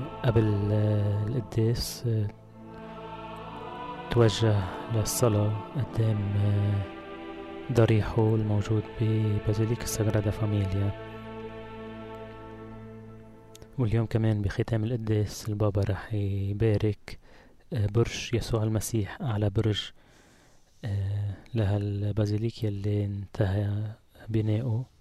قبل القداس توجه للصلاة قدام ضريحه الموجود ببازيليك الساغرادا فاميليا. واليوم كمان بختام القداس البابا رح يبارك برج يسوع المسيح، أعلى برج لهالبازيليك يلي انتهى بناؤه